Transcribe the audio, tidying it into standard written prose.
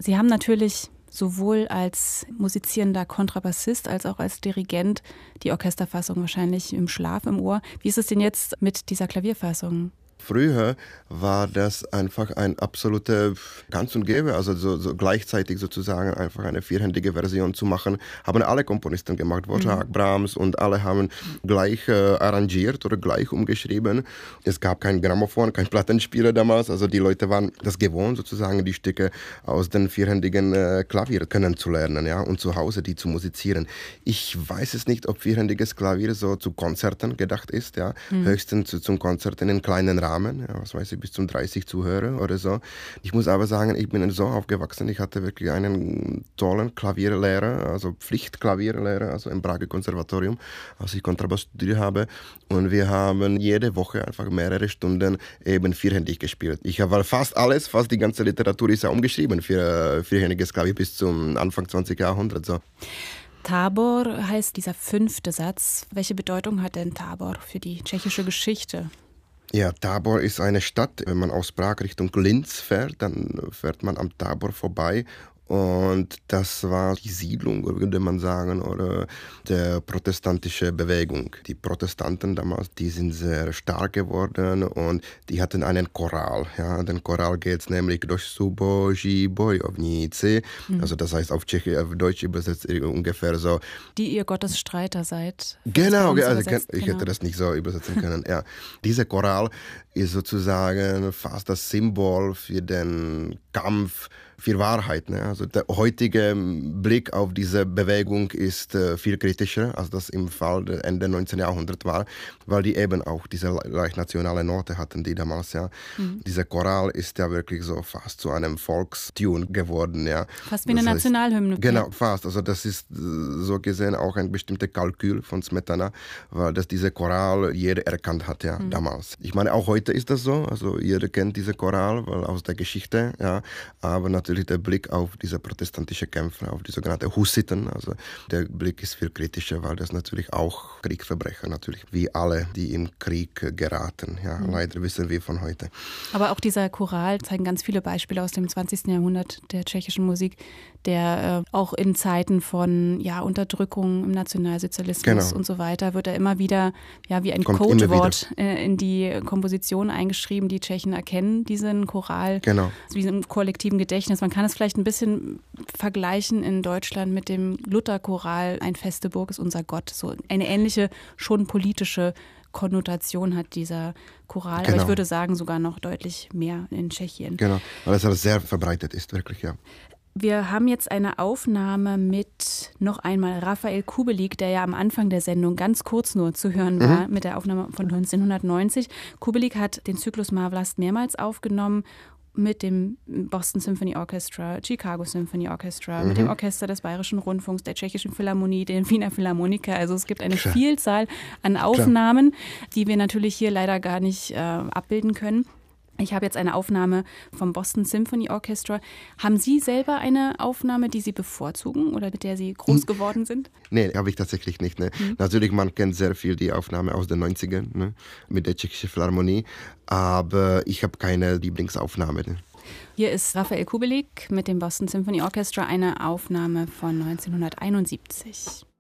Sie haben natürlich sowohl als musizierender Kontrabassist als auch als Dirigent die Orchesterfassung wahrscheinlich im Schlaf im Ohr. Wie ist es denn jetzt mit dieser Klavierfassung? Früher war das einfach ein absoluter Ganz und Gäbe, also so gleichzeitig sozusagen einfach eine vierhändige Version zu machen, haben alle Komponisten gemacht, Dvořák, Brahms, und alle haben gleich arrangiert oder gleich umgeschrieben. Es gab kein Grammophon, kein Plattenspieler damals, also die Leute waren das gewohnt, sozusagen die Stücke aus den vierhändigen Klavier kennenzulernen, ja, und zu Hause die zu musizieren. Ich weiß es nicht, ob vierhändiges Klavier so zu Konzerten gedacht ist, ja, höchstens zum Konzerten in kleinen Rahmen, ja, was weiß ich, bis zum 30 Zuhörer oder so. Ich muss aber sagen, ich bin so aufgewachsen, ich hatte wirklich einen tollen Klavierlehrer, also Pflichtklavierlehrer, also im Prager Konservatorium, als ich Kontrabass studiert habe, und wir haben jede Woche einfach mehrere Stunden eben vierhändig gespielt. Ich habe fast die ganze Literatur ist ja umgeschrieben für vierhändiges Klavier bis zum Anfang 20. Jahrhundert. So. Tábor heißt dieser 5. Satz. Welche Bedeutung hat denn Tábor für die tschechische Geschichte? Ja, Tábor ist eine Stadt. Wenn man aus Prag Richtung Linz fährt, dann fährt man am Tábor vorbei. Und das war die Siedlung, würde man sagen, oder der protestantische Bewegung. Die Protestanten damals, die sind sehr stark geworden und die hatten einen Choral. Ja, den Choral geht nämlich durch Suboží bojovníci, also das heißt auf Deutsch übersetzt ungefähr so. Die ihr Gottesstreiter seid. Genau, also ich hätte das nicht so übersetzen können. Ja. Dieser Choral ist sozusagen fast das Symbol für den Kampf für Wahrheit. Ne? Also der heutige Blick auf diese Bewegung ist viel kritischer, als das im Fall der Ende 19. Jahrhundert war, weil die eben auch diese leicht nationale Note hatten, die damals, ja. Dieser Choral ist ja wirklich so fast zu einem Volkstune geworden, ja. Fast wie eine Nationalhymne. Genau, fast. Also das ist so gesehen auch ein bestimmter Kalkül von Smetana, weil das diese Choral jeder erkannt hat, ja, damals. Ich meine, auch heute ist das so, also jeder kennt diese Choral, weil aus der Geschichte, ja, aber natürlich der Blick auf diese protestantischen Kämpfer, auf die sogenannten Hussiten, also der Blick ist viel kritischer, weil das natürlich auch Kriegsverbrecher natürlich, wie alle, die im Krieg geraten, ja, leider wissen wir von heute. Aber auch dieser Choral zeigen ganz viele Beispiele aus dem 20. Jahrhundert der tschechischen Musik, der auch in Zeiten von Unterdrückung im Nationalsozialismus und so weiter, wird er immer wieder wie ein Codewort in die Komposition eingeschrieben. Die Tschechen erkennen diesen Choral wie im kollektiven Gedächtnis. Man kann es vielleicht ein bisschen vergleichen in Deutschland mit dem Luther-Choral Ein feste Burg ist unser Gott. So eine ähnliche, schon politische Konnotation hat dieser Choral. Aber ich würde sagen, sogar noch deutlich mehr in Tschechien. Genau, weil es sehr verbreitet ist, wirklich, ja. Wir haben jetzt eine Aufnahme mit noch einmal Rafael Kubelik, der ja am Anfang der Sendung ganz kurz nur zu hören war, mit der Aufnahme von 1990. Kubelik hat den Zyklus Má vlast mehrmals aufgenommen, mit dem Boston Symphony Orchestra, Chicago Symphony Orchestra, mit dem Orchester des Bayerischen Rundfunks, der Tschechischen Philharmonie, den Wiener Philharmoniker. Also es gibt eine Vielzahl an Aufnahmen, die wir natürlich hier leider gar nicht abbilden können. Ich habe jetzt eine Aufnahme vom Boston Symphony Orchestra. Haben Sie selber eine Aufnahme, die Sie bevorzugen oder mit der Sie groß geworden sind? Nee, habe ich tatsächlich nicht. Ne. Natürlich, man kennt sehr viel die Aufnahme aus den 90ern, ne, mit der Tschechischen Philharmonie, aber ich habe keine Lieblingsaufnahme. Ne. Hier ist Rafael Kubelik mit dem Boston Symphony Orchestra, eine Aufnahme von 1971.